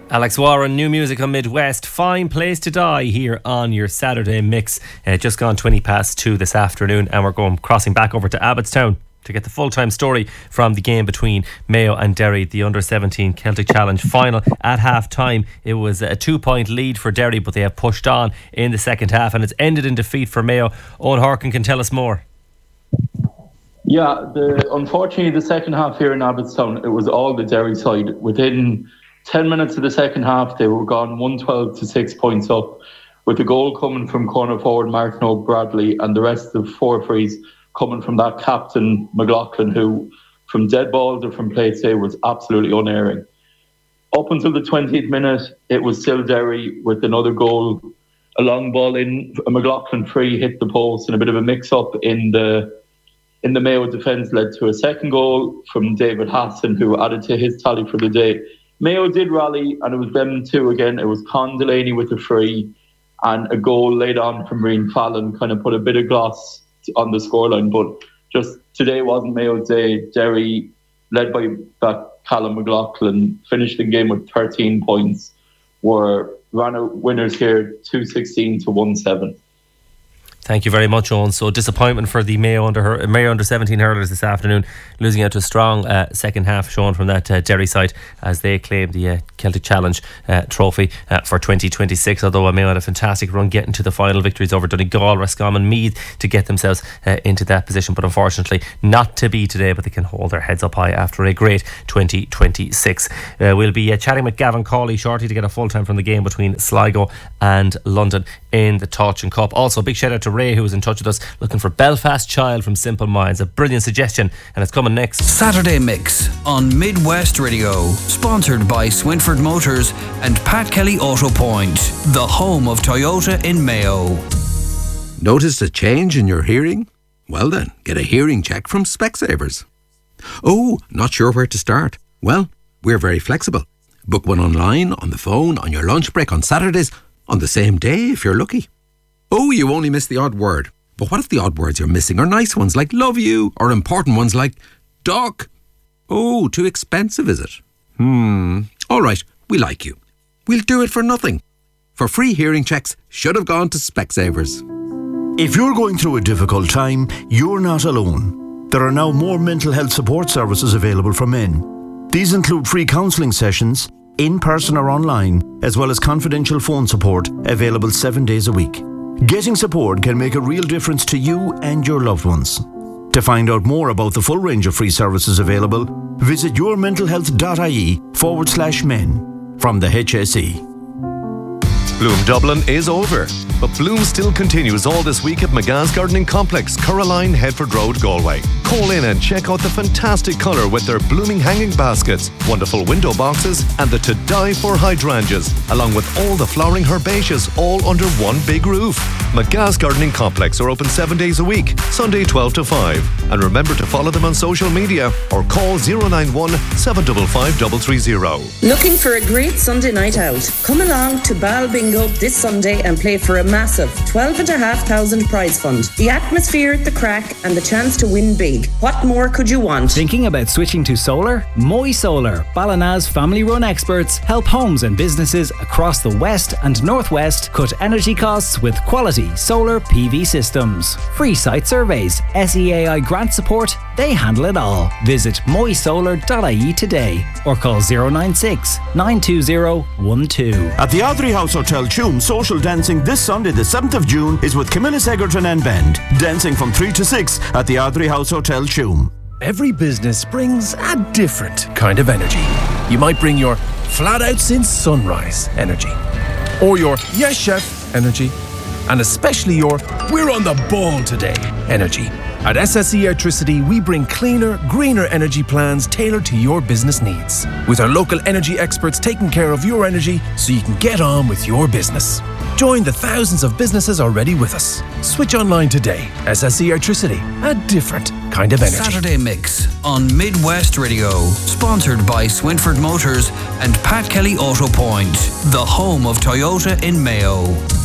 Alex Warren, new music on Midwest. Fine place to die here on your Saturday mix. Just gone 20 past 2 this afternoon, and we're crossing back over to Abbottstown to get the full-time story from the game between Mayo and Derry, the under-17 Celtic Challenge final. At half-time, it was a 2-point lead for Derry, but they have pushed on in the second half, and it's ended in defeat for Mayo. Owen Harkin can tell us more. Yeah, unfortunately, the second half here in Abbottstown, it was all the Derry side. Within 10 minutes of the second half, they were gone 112 to 6 points up, with the goal coming from corner forward Martin O'Bradley and the rest of 4 frees coming from that captain McLaughlin, who from dead balls or from play say was absolutely unerring. Up until the 20th minute, it was still Derry with another goal. A long ball in, a McLaughlin free hit the post, and a bit of a mix-up in the Mayo defence led to a second goal from David Hassan, who added to his tally for the day. Mayo did rally, and it was them two again. It was Con Delaney with a free, and a goal laid on from Rian Fallon kind of put a bit of gloss on the scoreline. But just today wasn't Mayo's day. Derry, led by that Callum McLaughlin, finished the game with 13 points, ran out winners here 2-16 to 1-7. Thank you very much, Owen. So disappointment for the Mayo under-17 hurlers this afternoon, losing out to a strong second half shown from that Derry side as they claim the Celtic Challenge trophy for 2026. Although Mayo had a fantastic run getting to the final victories over Donegal, Roscommon, Meath to get themselves into that position, but unfortunately not to be today. But they can hold their heads up high after a great 2026. We'll be chatting with Gavin Cawley shortly to get a full time from the game between Sligo and London in the Tailteann Cup. Also, big shout out to Ray, who was in touch with us looking for Belfast Child from Simple Minds. A brilliant suggestion, and it's coming next. Saturday Mix on Midwest Radio, sponsored by Swinford Motors and Pat Kelly Auto Point, the home of Toyota in Mayo. Noticed a change in your hearing? Well then, get a hearing check from Specsavers. Oh, not sure where to start? Well, we're very flexible. Book one online, on the phone, on your lunch break, on Saturdays, on the same day if you're lucky. Oh, you only missed the odd word. But what if the odd words you're missing are nice ones like love you, or important ones like duck? Oh, too expensive, is it? All right, we like you. We'll do it for nothing. For free hearing checks, should have gone to Specsavers. If you're going through a difficult time, you're not alone. There are now more mental health support services available for men. These include free counselling sessions, in person or online, as well as confidential phone support available 7 days a week. Getting support can make a real difference to you and your loved ones. To find out more about the full range of free services available, visit yourmentalhealth.ie/men from the HSE. Bloom Dublin is over, but Bloom still continues all this week at McGa's Gardening Complex, Curraline, Headford Road, Galway. Call in and check out the fantastic colour with their blooming hanging baskets, wonderful window boxes and the to die for hydrangeas, along with all the flowering herbaceous all under one big roof. McGa's Gardening Complex are open 7 days a week, Sunday 12 to 5. And remember to follow them on social media or call 091 755 330. Looking for a great Sunday night out? Come along to Bal Bingo this Sunday and play for a massive $12,500 prize fund. The atmosphere at the crack and the chance to win big. What more could you want? Thinking about switching to solar? Moy Solar, Ballina's family-run experts, help homes and businesses across the West and Northwest cut energy costs with quality solar PV systems. Free site surveys, SEAI grant support, they handle it all. Visit moysolar.ie today or call 096 920 12. At the Audrey House Hotel Tuam, social dancing this Sunday the 7th of June is with Camilla Egerton and Bend. Dancing from 3 to 6 at the Audrey House Hotel Tuam. Every business brings a different kind of energy. You might bring your flat out since sunrise energy, or your yes chef energy, and especially your we're on the ball today energy. At SSE Electricity, we bring cleaner, greener energy plans tailored to your business needs, with our local energy experts taking care of your energy so you can get on with your business. Join the thousands of businesses already with us. Switch online today. SSE Electricity, a different kind of energy. Saturday Mix on Midwest Radio, sponsored by Swinford Motors and Pat Kelly Auto Point, the home of Toyota in Mayo.